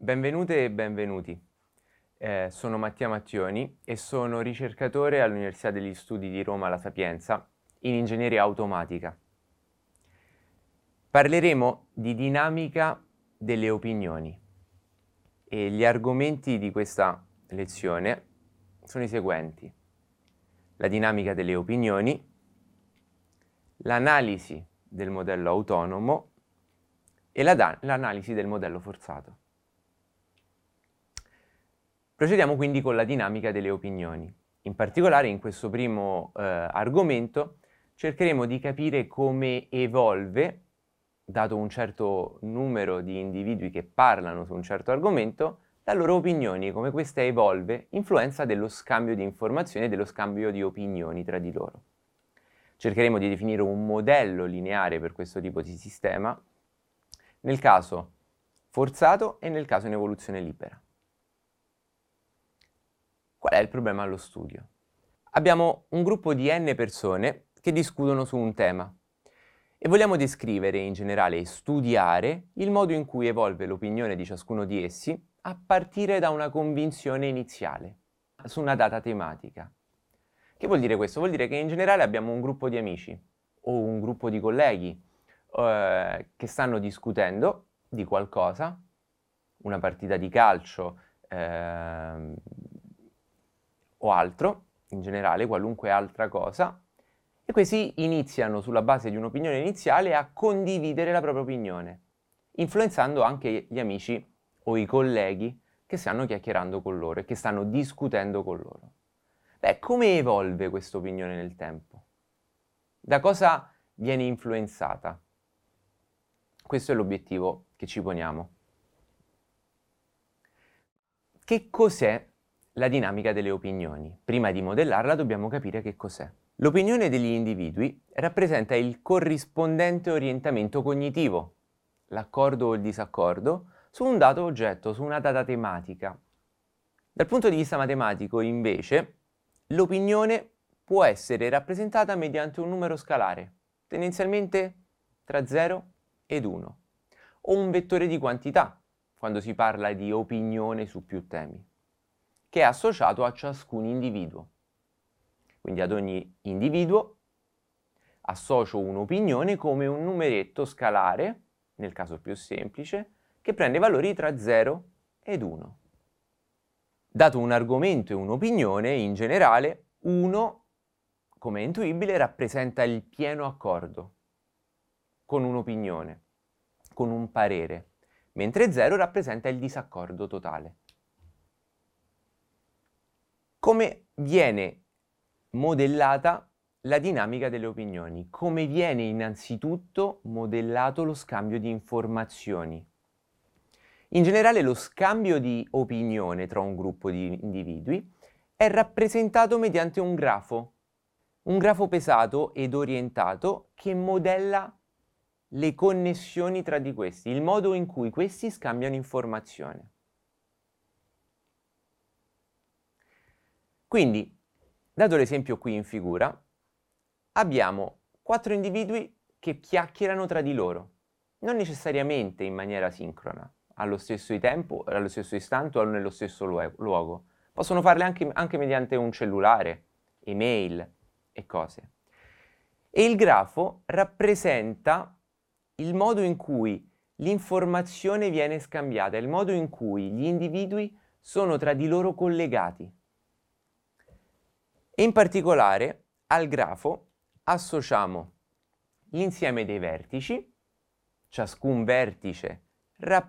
Benvenute e benvenuti. Sono Mattia Mattioni e sono ricercatore all'Università degli Studi di Roma La Sapienza in ingegneria automatica. Parleremo di dinamica delle opinioni e gli argomenti di questa lezione sono i seguenti: la dinamica delle opinioni, l'analisi del modello autonomo e l'analisi del modello forzato. Procediamo quindi con la dinamica delle opinioni. In particolare in questo primo argomento cercheremo di capire come evolve, dato un certo numero di individui che parlano su un certo argomento, la loro opinione, come questa evolve, influenza dello scambio di informazioni e dello scambio di opinioni tra di loro. Cercheremo di definire un modello lineare per questo tipo di sistema, nel caso forzato e nel caso in evoluzione libera. Qual è il problema allo studio? Abbiamo un gruppo di n persone che discutono su un tema e vogliamo descrivere in generale e studiare il modo in cui evolve l'opinione di ciascuno di essi a partire da una convinzione iniziale su una data tematica. Che vuol dire questo? Vuol dire che in generale abbiamo un gruppo di amici o un gruppo di colleghi che stanno discutendo di qualcosa, una partita di calcio, o altro, in generale, qualunque altra cosa, e questi iniziano sulla base di un'opinione iniziale a condividere la propria opinione, influenzando anche gli amici o i colleghi che stanno chiacchierando con loro e che stanno discutendo con loro. Beh, come evolve questa opinione nel tempo? Da cosa viene influenzata? Questo è l'obiettivo che ci poniamo. Che cos'è la dinamica delle opinioni? Prima di modellarla dobbiamo capire che cos'è. L'opinione degli individui rappresenta il corrispondente orientamento cognitivo, l'accordo o il disaccordo, su un dato oggetto, su una data tematica. Dal punto di vista matematico, invece, l'opinione può essere rappresentata mediante un numero scalare, tendenzialmente tra 0 ed 1, o un vettore di quantità, quando si parla di opinione su più temi, che è associato a ciascun individuo. Quindi ad ogni individuo associo un'opinione come un numeretto scalare, nel caso più semplice, che prende valori tra 0 ed 1. Dato un argomento e un'opinione, in generale, 1, come è intuibile, rappresenta il pieno accordo con un'opinione, con un parere, mentre 0 rappresenta il disaccordo totale. Come viene modellata la dinamica delle opinioni? Come viene innanzitutto modellato lo scambio di informazioni? In generale lo scambio di opinione tra un gruppo di individui è rappresentato mediante un grafo pesato ed orientato che modella le connessioni tra di questi, il modo in cui questi scambiano informazione. Quindi, dato l'esempio qui in figura, abbiamo 4 individui che chiacchierano tra di loro, non necessariamente in maniera sincrona, allo stesso tempo, allo stesso istante o nello stesso luogo. Possono farle anche mediante un cellulare, email e cose. E il grafo rappresenta il modo in cui l'informazione viene scambiata, il modo in cui gli individui sono tra di loro collegati. E in particolare al grafo associamo l'insieme dei vertici, ciascun vertice rappresenta